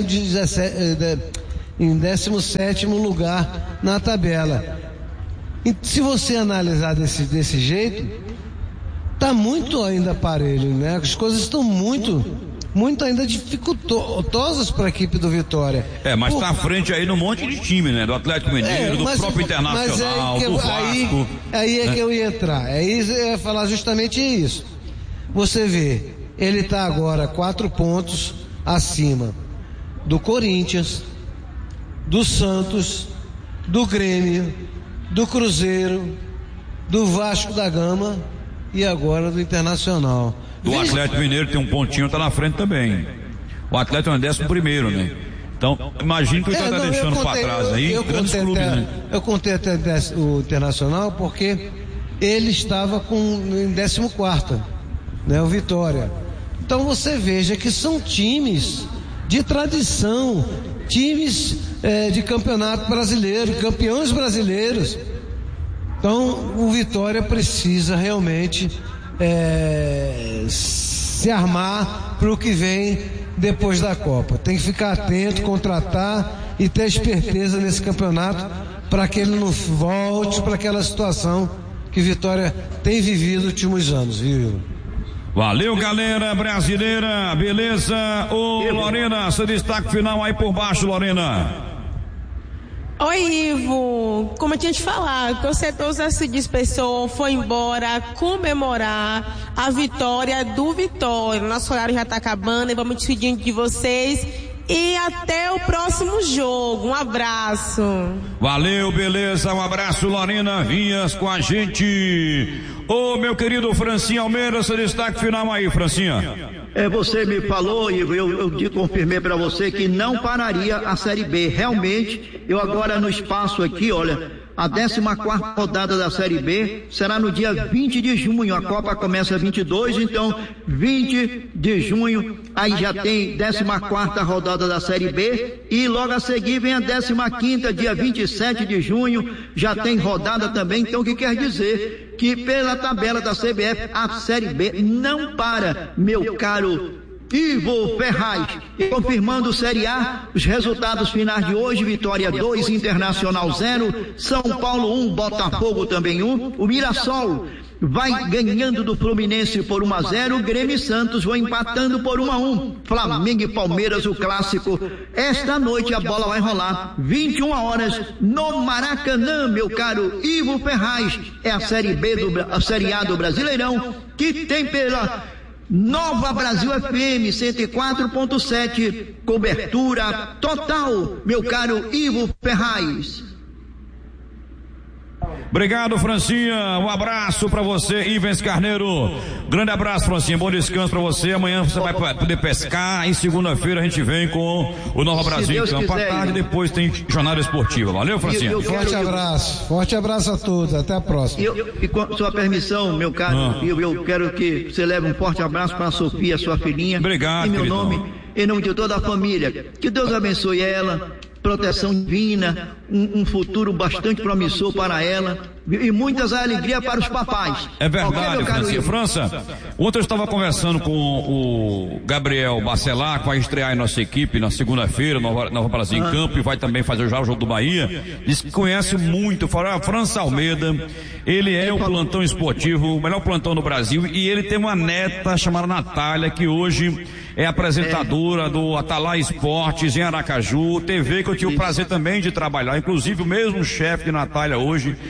17º lugar na tabela. E se você analisar desse jeito, tá muito ainda parelho, né? As coisas estão muito ainda dificultosas para a equipe do Vitória. Mas está à frente aí num monte de time, né? Do Atlético Mineiro, do próprio Internacional, do Vasco. Aí é que eu ia entrar. Aí eu ia falar justamente isso. Você vê, ele está agora 4 pontos acima do Corinthians, do Santos, do Grêmio, do Cruzeiro, do Vasco da Gama e agora do Internacional. Do Atlético Mineiro tem um pontinho, tá na frente também. O Atlético é o 11º, né? Então, imagina que ele tá deixando para trás aí, grandes clubes, né? Eu contei até o Internacional porque ele estava em 14º, né? O Vitória. Então você veja que são times de tradição, times de campeonato brasileiro, campeões brasileiros. Então o Vitória precisa realmente se armar para o que vem depois da Copa. Tem que ficar atento, contratar e ter esperteza nesse campeonato para que ele não volte para aquela situação que Vitória tem vivido nos últimos anos, viu? Valeu, galera brasileira, beleza? Ô, Lorena, seu destaque final aí por baixo, Lorena. Oi, Ivo, como eu tinha te falado, o torcedor já se dispersou, foi embora comemorar a vitória do Vitória. Nosso horário já está acabando e vamos despedindo de vocês e até o próximo jogo. Um abraço. Valeu, beleza, um abraço, Lorena Vinhas com a gente. Ô, meu querido Francinha Almeida, seu destaque final aí, Francinha. Você me falou, Ivo, eu confirmei para você que não pararia a Série B. Realmente, eu agora no espaço aqui, olha, a 14ª rodada da Série B será no dia 20 de junho. A Copa começa 22, então 20 de junho, aí já tem 14ª rodada da Série B e logo a seguir vem a 15ª, dia 27 de junho, já tem rodada também. Então o que quer dizer? Que pela tabela da CBF a Série B não para, meu caro Ivo Ferraz. E confirmando Série A, os resultados finais de hoje: Vitória 2, Internacional 0, São Paulo 1, Botafogo também 1, o Mirassol vai ganhando do Fluminense por 1-0, Grêmio e Santos vão empatando por 1-1, Flamengo e Palmeiras, o clássico. Esta noite a bola vai rolar 21 horas no Maracanã, meu caro Ivo Ferraz. É a Série B a Série A do Brasileirão, que tem pela Nova Brasil FM 104.7, cobertura total, meu caro Ivo Ferraz. Obrigado, Francinha, um abraço pra você, Ivens Carneiro. Grande abraço, Francinha, bom descanso pra você. Amanhã você vai poder pescar e segunda-feira a gente vem com o Nova Brasil em campo. À tarde, depois tem jornada esportiva. Valeu, Francinha? Forte abraço a todos, até a próxima. E com sua permissão, meu caro, eu quero que você leve um forte abraço para a Sofia, sua filhinha. Obrigado, em meu queridão. nome, em nome de toda a família. Que Deus abençoe ela, proteção divina, um futuro bastante promissor para ela e muitas alegrias para os papais. É verdade, Francinha. França, ontem eu estava conversando com o Gabriel Bacelar, que vai estrear em nossa equipe na segunda-feira, Nova Brasil em campo, e vai também fazer já o jogo do Bahia. Diz que conhece muito, falou, França Almeida, ele é o plantão esportivo, o melhor plantão no Brasil, e ele tem uma neta chamada Natália, que hoje é apresentadora do Atalaia Esportes em Aracaju, TV que eu tive o prazer também de trabalhar, inclusive o mesmo chefe de Natália hoje foi o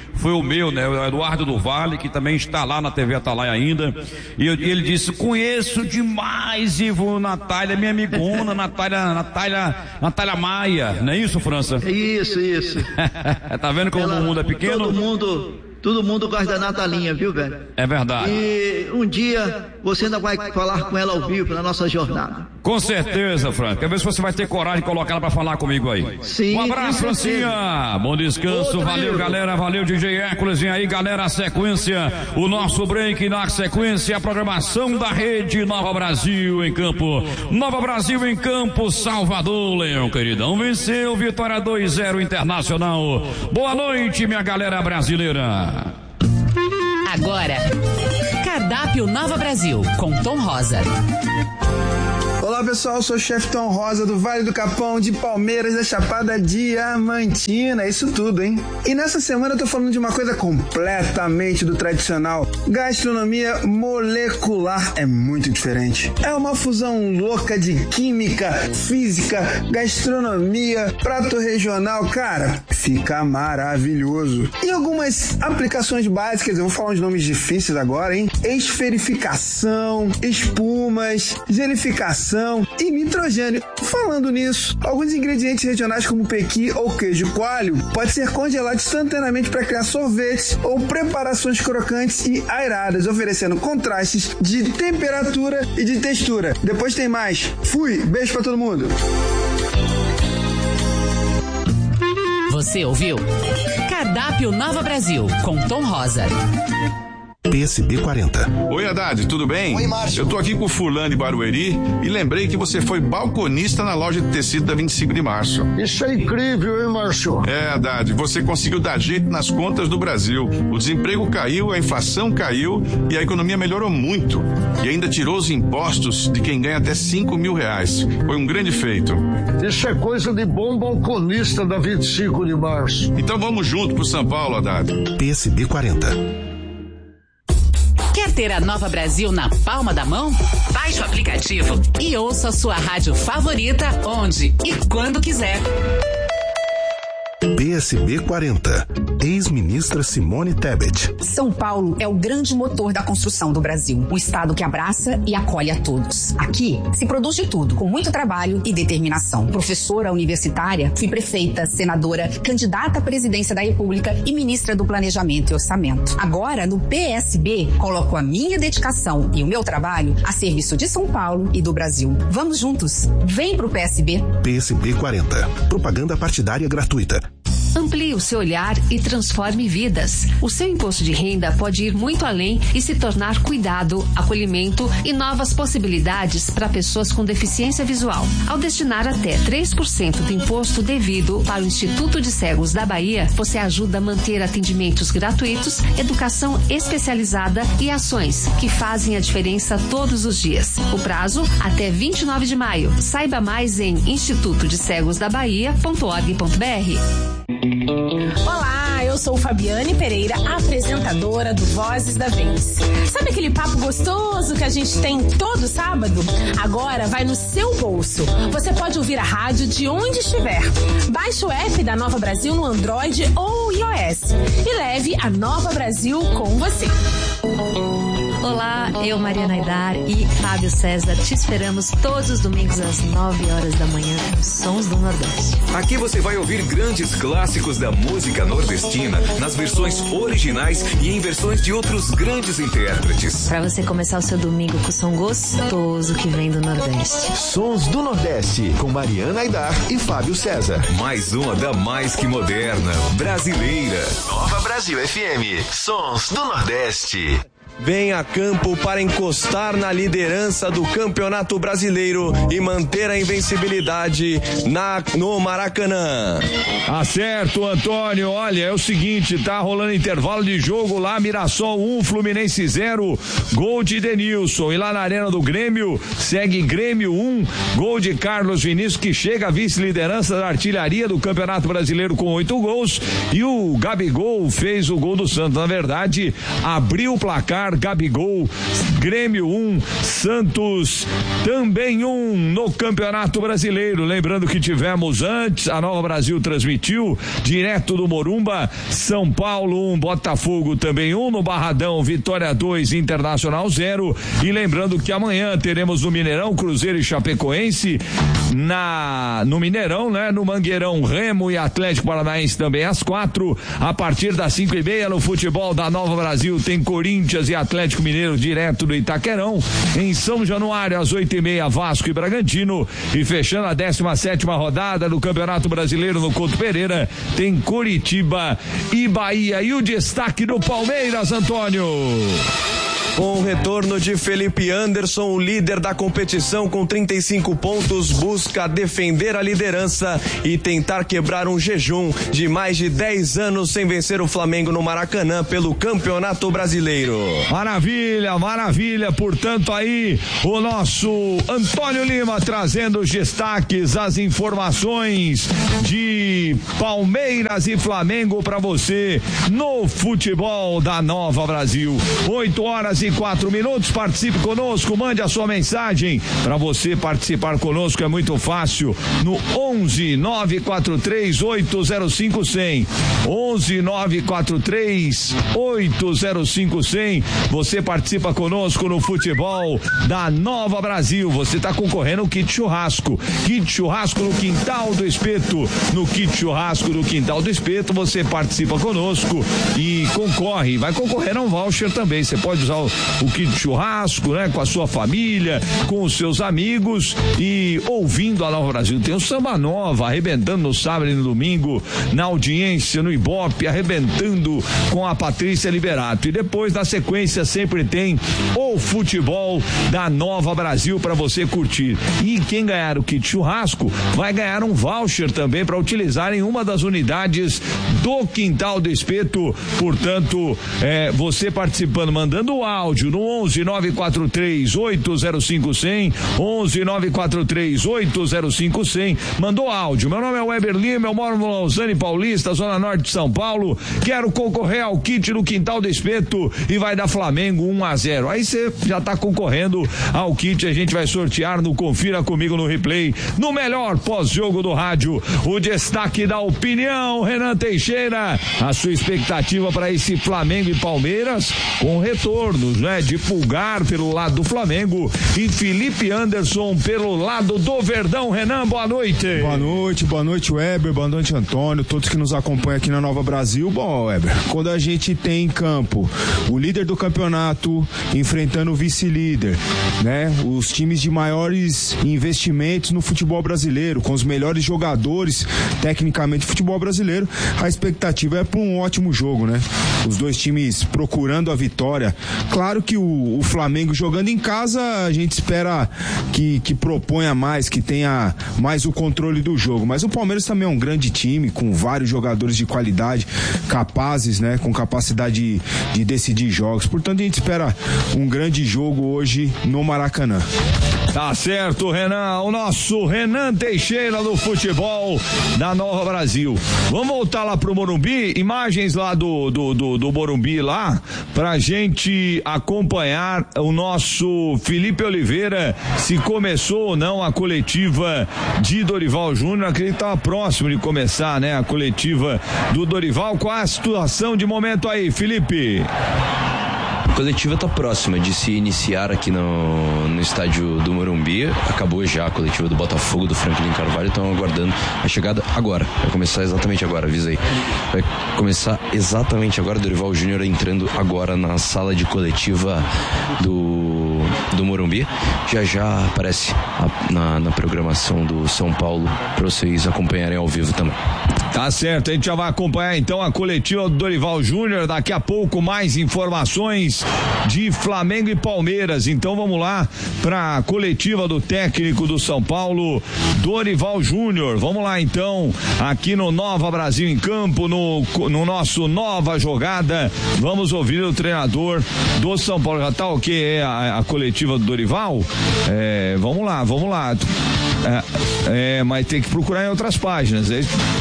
meu, né, o Eduardo do Vale, que também está lá na TV Atalaia ainda, e ele disse: conheço demais, Ivo, Natália, minha amigona, Natália Maia, não é isso, França? Isso. Tá vendo como o mundo é pequeno? Todo mundo gosta da Natalinha, viu, velho? É verdade. E um dia você ainda vai falar com ela ao vivo na nossa jornada. Com certeza, Franca. Quer ver se você vai ter coragem de colocar ela pra falar comigo aí. Sim. Um abraço, Francinha. Bom descanso. Valeu, galera. Valeu, DJ Hércules. E aí, galera, a sequência, o nosso break na sequência, a programação da Rede Nova Brasil em campo. Nova Brasil em campo, Salvador, Leão, queridão. Venceu, vitória 2-0 Internacional. Boa noite, minha galera brasileira. Agora, Cardápio Nova Brasil, com Tom Rosa. Olá pessoal, eu sou o chefe Tom Rosa do Vale do Capão, de Palmeiras, da Chapada Diamantina, isso tudo, hein? E nessa semana eu tô falando de uma coisa completamente do tradicional, gastronomia molecular, é muito diferente. É uma fusão louca de química, física, gastronomia, prato regional, cara, fica maravilhoso. E algumas aplicações básicas, eu vou falar uns nomes difíceis agora, hein? Esferificação, espumas, gelificação e nitrogênio. Falando nisso, alguns ingredientes regionais como pequi ou queijo coalho pode ser congelado instantaneamente para criar sorvetes ou preparações crocantes e aeradas, oferecendo contrastes de temperatura e de textura. Depois tem mais. Fui, beijo para todo mundo. Você ouviu? Cardápio Nova Brasil, com Tom Rosa. PSB 40. Oi, Haddad, tudo bem? Oi, Márcio. Eu tô aqui com o fulano de Barueri e lembrei que você foi balconista na loja de tecido da 25 de março. Isso é incrível, hein, Márcio? É, Haddad, você conseguiu dar jeito nas contas do Brasil. O desemprego caiu, a inflação caiu e a economia melhorou muito. E ainda tirou os impostos de quem ganha até R$5.000. Foi um grande feito. Isso é coisa de bom balconista da 25 de março. Então vamos junto pro São Paulo, Haddad. PSB 40. Quer ter a Nova Brasil na palma da mão? Baixe o aplicativo e ouça a sua rádio favorita onde e quando quiser. PSB 40. Ex-ministra Simone Tebet. São Paulo é o grande motor da construção do Brasil. Um estado que abraça e acolhe a todos. Aqui se produz de tudo, com muito trabalho e determinação. Professora universitária, fui prefeita, senadora, candidata à presidência da República e ministra do Planejamento e Orçamento. Agora, no PSB, coloco a minha dedicação e o meu trabalho a serviço de São Paulo e do Brasil. Vamos juntos. Vem pro PSB. PSB 40. Propaganda partidária gratuita. Amplie o seu olhar e transforme vidas. O seu imposto de renda pode ir muito além e se tornar cuidado, acolhimento e novas possibilidades para pessoas com deficiência visual. Ao destinar até 3% do imposto devido para o Instituto de Cegos da Bahia, você ajuda a manter atendimentos gratuitos, educação especializada e ações que fazem a diferença todos os dias. O prazo até 29 de maio. Saiba mais em institutodecegosdabahia.org.br. Olá, eu sou Fabiane Pereira, apresentadora do Vozes da Vence. Sabe aquele papo gostoso que a gente tem todo sábado? Agora vai no seu bolso. Você pode ouvir a rádio de onde estiver. Baixe o app da Nova Brasil no Android ou iOS e leve a Nova Brasil com você. Olá, eu, Mariana Aidar e Fábio César, te esperamos todos os domingos às 9 horas da manhã nos Sons do Nordeste. Aqui você vai ouvir grandes clássicos da música nordestina nas versões originais e em versões de outros grandes intérpretes. Para você começar o seu domingo com o som gostoso que vem do Nordeste. Sons do Nordeste, com Mariana Aidar e Fábio César. Mais uma da mais que moderna, brasileira. Nova Brasil FM, Sons do Nordeste. Vem a campo para encostar na liderança do Campeonato Brasileiro e manter a invencibilidade no Maracanã. Acerto, Antônio. Olha, é o seguinte, tá rolando intervalo de jogo lá, Mirassol 1, Fluminense 0, gol de Denilson. E lá na Arena do Grêmio, segue Grêmio 1, gol de Carlos Vinícius, que chega à vice-liderança da artilharia do Campeonato Brasileiro com 8 gols. E o Gabigol fez o gol do Santos. Na verdade, abriu o placar lugar, Gabigol, Grêmio 1, Santos também 1 no Campeonato Brasileiro. Lembrando que tivemos antes, a Nova Brasil transmitiu direto do Morumba, São Paulo 1, Botafogo também 1 no Barradão, Vitória 2, Internacional 0. E lembrando que amanhã teremos no Mineirão, Cruzeiro e Chapecoense, no Mineirão, né? No Mangueirão, Remo e Atlético Paranaense também às 4. A partir das 5:30 no futebol da Nova Brasil tem Corinthians e Atlético Mineiro direto do Itaquerão. Em São Januário às 8:30 Vasco e Bragantino. E fechando a 17ª rodada do Campeonato Brasileiro no Couto Pereira tem Coritiba e Bahia. E o destaque do Palmeiras, Antônio. Com o retorno de Felipe Anderson, o líder da competição com 35 pontos, busca defender a liderança e tentar quebrar um jejum de mais de 10 anos sem vencer o Flamengo no Maracanã pelo Campeonato Brasileiro. Maravilha, maravilha. Portanto, aí o nosso Antônio Lima trazendo os destaques, as informações de Palmeiras e Flamengo para você no futebol da Nova Brasil. 8h04. Participe conosco, mande a sua mensagem. Para você participar conosco é muito fácil, no 11 943 805 100. 11 943 805 100. Você participa conosco no futebol da Nova Brasil. Você está concorrendo ao kit churrasco. Kit churrasco no Quintal do Espeto. No kit churrasco do Quintal do Espeto, você participa conosco e concorre. Vai concorrer a um voucher também. Você pode usar o kit churrasco, né? Com a sua família, com os seus amigos e ouvindo a Nova Brasil. Tem o Samba Nova arrebentando no sábado e no domingo, na audiência, no Ibope, arrebentando com a Patrícia Liberato. E depois, na sequência, sempre tem o futebol da Nova Brasil para você curtir. E quem ganhar o kit churrasco vai ganhar um voucher também para utilizar em uma das unidades do Quintal do Espeto. Portanto, você participando, mandando o áudio no 11 943 805 100, 11 943 805 100. Mandou áudio. Meu nome é Weber Lima, eu moro no Lausanne Paulista, Zona Norte de São Paulo. Quero concorrer ao kit no Quintal do Espeto e vai dar Flamengo 1-0. Aí você já tá concorrendo ao kit. A gente vai sortear no Confira Comigo no Replay, no melhor pós-jogo do rádio. O destaque da opinião, Renan Teixeira. A sua expectativa para esse Flamengo e Palmeiras com retornos, né? De Pulgar pelo lado do Flamengo e Felipe Anderson pelo lado do Verdão. Renan, boa noite. Boa noite, Weber, boa noite, Antônio, todos que nos acompanham aqui na Nova Brasil. Bom, Weber, quando a gente tem em campo o líder do campeonato enfrentando o vice-líder, né? Os times de maiores investimentos no futebol brasileiro, com os melhores jogadores tecnicamente do futebol brasileiro, a expectativa é para um ótimo jogo, né? Os dois times procurando a vitória. Claro que o Flamengo jogando em casa, a gente espera que proponha mais, que tenha mais o controle do jogo, mas o Palmeiras também é um grande time, com vários jogadores de qualidade, capazes, né, com capacidade de decidir jogos. Portanto, a gente espera um grande jogo hoje no Maracanã. Tá certo, Renan, o nosso Renan Teixeira do futebol da Nova Brasil. Vamos voltar lá pro Morumbi, imagens lá do Morumbi lá, pra gente acompanhar o nosso Felipe Oliveira, se começou ou não a coletiva de Dorival Júnior. Acredito que estava próximo de começar, né, a coletiva do Dorival. Qual a situação de momento aí, Felipe? A coletiva está próxima de se iniciar aqui no estádio do Morumbi. Acabou já a coletiva do Botafogo, do Franklin Carvalho. Estão aguardando a chegada agora. Vai começar exatamente agora, avisa aí. Vai começar exatamente agora. Dorival Júnior entrando agora na sala de coletiva do Morumbi. Já aparece na programação do São Paulo para vocês acompanharem ao vivo também. Tá certo, a gente já vai acompanhar então a coletiva do Dorival Júnior. Daqui a pouco mais informações de Flamengo e Palmeiras. Então vamos lá para a coletiva do técnico do São Paulo, Dorival Júnior. Vamos lá então, aqui no Nova Brasil em Campo, no nosso Nova Jogada. Vamos ouvir o treinador do São Paulo. Já tá o que é a coletiva do Dorival? Vamos lá, lá. Mas tem que procurar em outras páginas.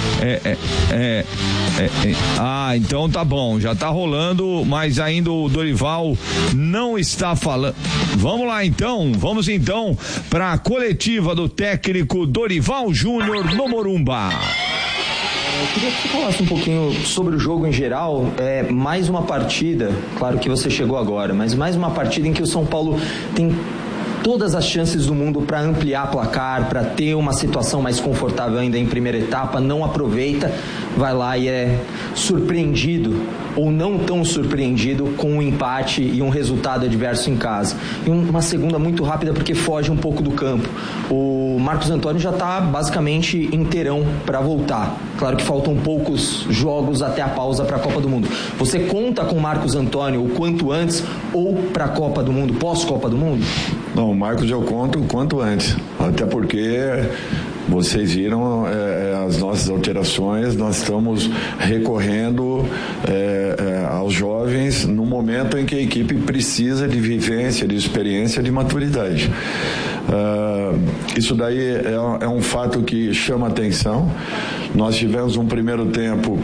Então tá bom, já tá rolando, mas ainda o Dorival não está falando. Vamos então para a coletiva do técnico Dorival Júnior no Morumba. Eu queria que você falasse um pouquinho sobre o jogo em geral. Mais uma partida, claro que você chegou agora, mas mais uma partida em que o São Paulo tem todas as chances do mundo para ampliar placar, para ter uma situação mais confortável ainda em primeira etapa, não aproveita, vai lá e é surpreendido, ou não tão surpreendido, com um empate e um resultado adverso em casa. E uma segunda muito rápida, porque foge um pouco do campo. O Marcos Antônio já está basicamente inteirão para voltar. Claro que faltam poucos jogos até a pausa para a Copa do Mundo. Você conta com o Marcos Antônio o quanto antes ou para a Copa do Mundo, pós-Copa do Mundo? Não, o Marcos eu conto o quanto antes, até porque vocês viram as nossas alterações, nós estamos recorrendo aos jovens no momento em que a equipe precisa de vivência, de experiência, de maturidade. Isso daí é um fato que chama atenção. Nós tivemos um primeiro tempo